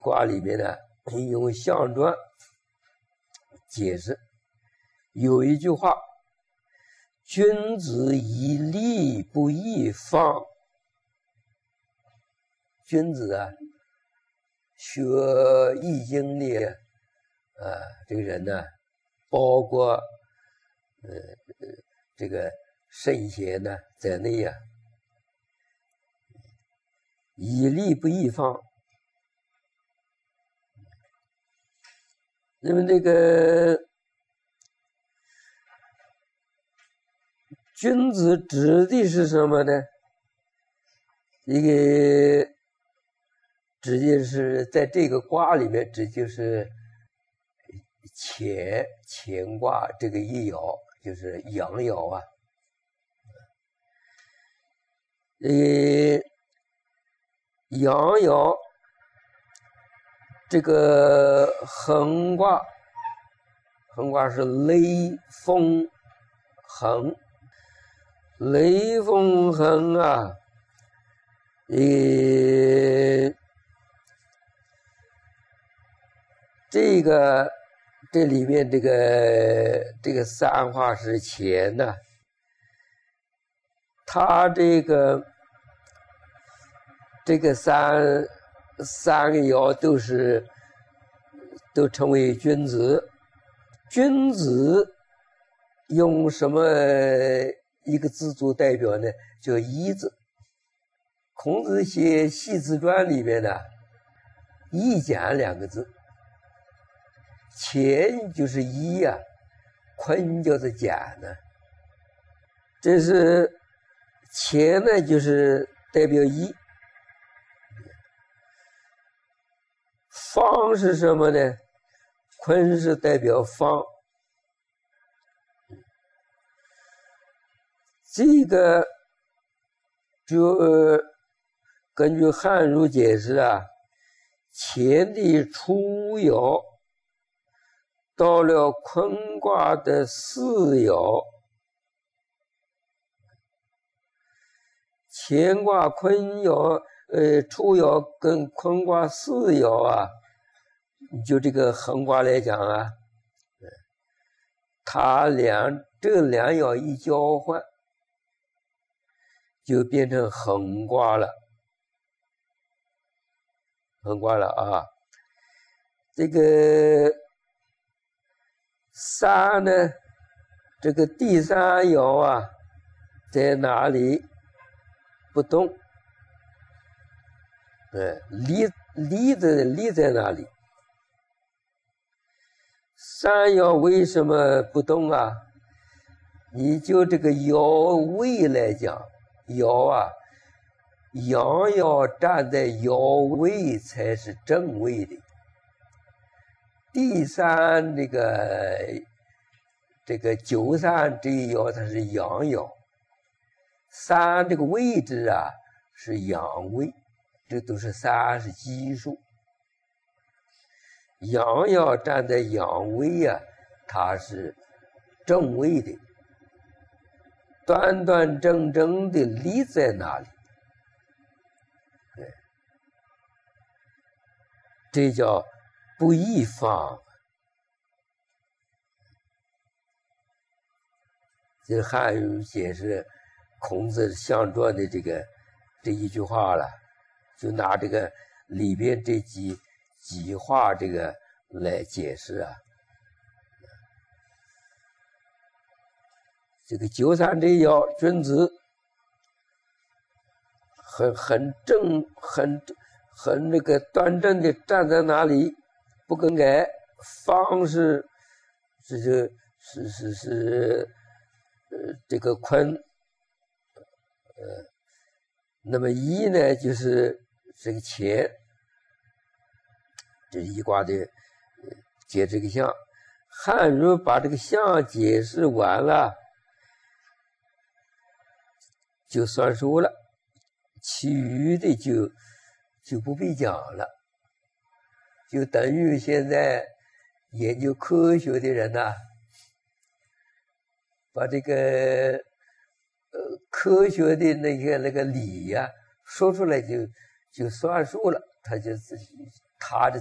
卦里面呢，用象传解释，有一句话：“君子以利不以放。”君子啊，学易经的这个人呢，包括这个圣贤呢在内啊，以利不以放。那么这个君子指的是什么呢？一个指的是在这个卦里面，指就是乾卦这个一爻，就是阳爻啊。阳爻这个横卦是雷风横，雷风横啊，这里面这个三画是乾呢，他这个三个爻都称为君子。君子用什么一个字做代表呢？叫一字。孔子写《系辞传》里面呢，一简两个字，乾就是一啊，坤叫做简呢。这是乾呢，就是代表一。方是什么呢？坤是代表方。这个就根据汉儒解释啊，乾的初爻到了坤卦的四爻，乾卦坤爻初爻跟坤卦四爻啊，就这个横卦来讲啊，它这两爻一交换，就变成横卦了。啊。这个三呢，这个第三爻啊，在哪里？不动。离在哪里？三爻为什么不动啊？你就这个爻位来讲，爻啊，阳爻站在爻位才是正位的。第三这个九三这一爻它是阳爻，三这个位置啊是阳位，这都是三是奇数。阳爻站在阳位啊，它是正位的，端端正正的立在那里。这叫不易放。这是汉语解释孔子象传的这一句话了，就拿这个里边这几话这个来解释啊。这个九三这一爻，君子很正，很那个端正的站在那里不更改。方是这个坤，那么一呢就是这个乾，这是一卦的解这个象。汉儒把这个象解释完了，就算数了，其余的就不必讲了。就等于现在研究科学的人呐，把这个科学的那个理呀说出来就算数了， 他的